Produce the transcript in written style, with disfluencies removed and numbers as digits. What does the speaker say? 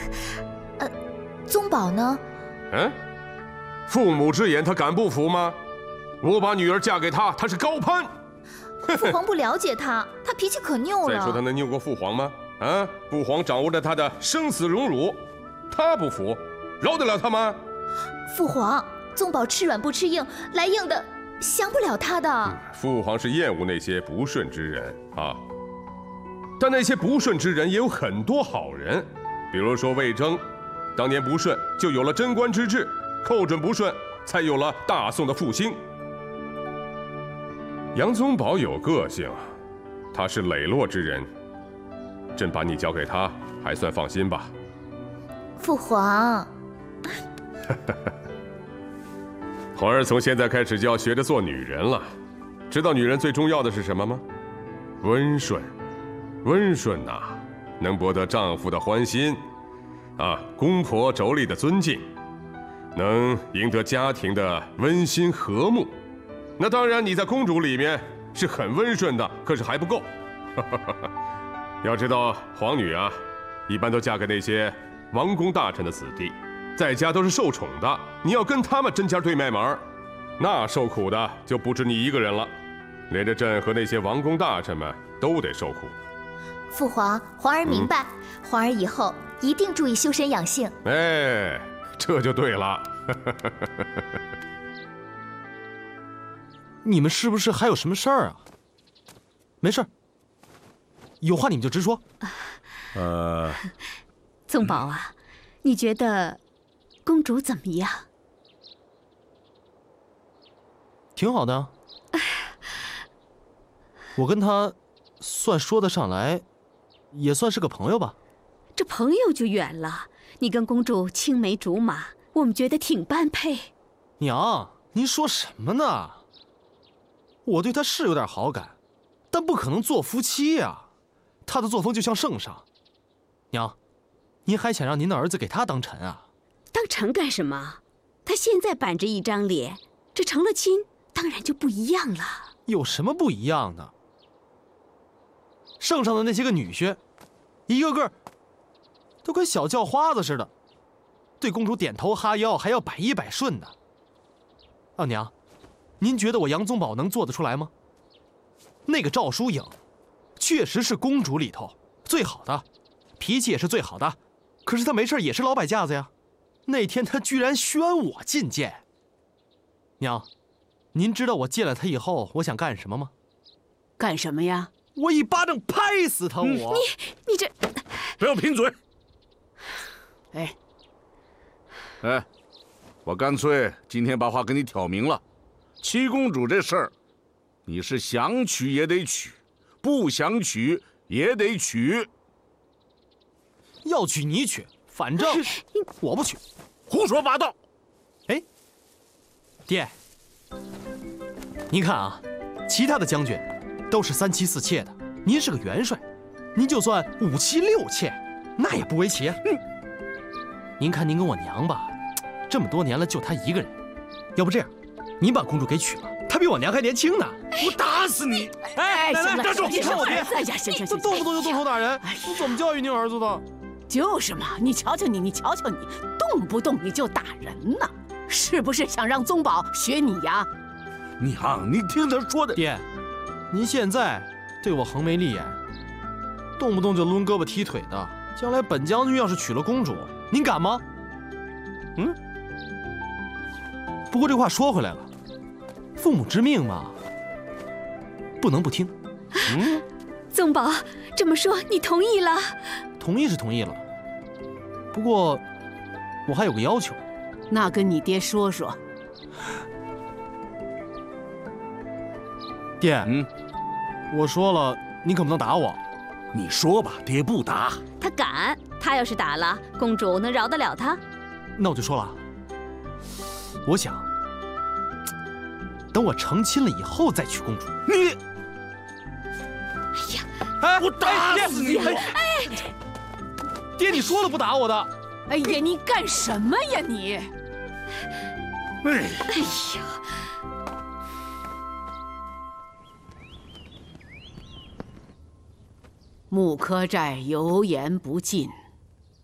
宗保呢？ 嗯，父母之言，他敢不服吗？我把女儿嫁给他，他是高攀。 父皇不了解他，他脾气可拗了。 再说他能拗过父皇吗？啊，父皇掌握着他的生死荣辱，他不服，饶得了他吗？ 父皇，宗保吃软不吃硬，来硬的降不了他的。 父皇是厌恶那些不顺之人啊，但那些不顺之人也有很多好人，比如说魏征，当年不顺就有了贞观之治，寇准不顺才有了大宋的复兴。杨宗保有个性，他是磊落之人，朕把你交给他，还算放心吧。 父皇， 皇儿从现在开始就要学着做女人了，知道女人最重要的是什么吗？温顺，温顺呐，能博得丈夫的欢心，啊，公婆妯娌的尊敬，能赢得家庭的温馨和睦。那当然，你在公主里面是很温顺的，可是还不够。要知道，皇女啊，一般都嫁给那些王公大臣的子弟，在家都是受宠的。你要跟他们针尖对麦芒，那受苦的就不止你一个人了，连着朕和那些王公大臣们都得受苦。 父皇，皇儿明白，皇儿以后一定注意修身养性。 哎，这就对了。 你们是不是还有什么事儿啊？没事，有话你们就直说。 宗保啊，你觉得公主怎么样？ 挺好的。我跟她算说得上来，也算是个朋友吧。 这朋友就远了，你跟公主青梅竹马，我们觉得挺般配。 娘，您说什么呢？我对她是有点好感，但不可能做夫妻呀。她的作风就像圣上。娘，您还想让您的儿子给她当臣啊？ 当臣干什么？他现在板着一张脸，这成了亲，当然就不一样了。 有什么不一样呢？圣上的那些个女婿，一个个都跟小叫花子似的，对公主点头哈腰，还要百依百顺的。啊，娘，您觉得我杨宗保能做得出来吗？那个赵淑颖，确实是公主里头最好的，脾气也是最好的，可是她没事也是老摆架子呀。那天她居然宣我进谏。娘，您知道我见了她以后我想干什么吗？ 干什么呀？ 我一巴掌拍死她！你这不要贫嘴！ 哎， 我干脆今天把话跟你挑明了，七公主这事儿，你是想娶也得娶，不想娶也得娶。 要娶你娶，反正我不娶。 胡说八道！ 哎，爹，您看啊，其他的将军都是3妻4妾的，您是个元帅，您就算5妻6妾，那也不为奇啊。您看您跟我娘吧，这么多年了就她一个人，要不这样，您把公主给娶了，她比我娘还年轻呢。 我打死你！ 哎， 行了， 站住！你看我爹， 哎呀，行， 这动不动就动手打人，我怎么教育您儿子的？ 就是嘛，你瞧瞧你，动不动你就打人呢，是不是想让宗保学你呀？ 娘，你听他说的。 爹，您现在对我横眉立眼，动不动就抡胳膊踢腿的，将来本将军要是娶了公主，您敢吗？不过这话说回来了，父母之命嘛，不能不听。 宗保这么说，你同意了？ 同意是同意了，不过我还有个要求。 那跟你爹说说。 爹，我说了，你可不能打我。 你说吧，爹不打。 他敢，他要是打了，公主能饶得了他？ 那我就说了，我想等我成亲了以后再娶公主。 你， 哎呀， 哎， 我打死你！ 爹，你说了不打我的。 哎呀，你干什么呀你？ 哎呀！ 木柯寨油盐不进，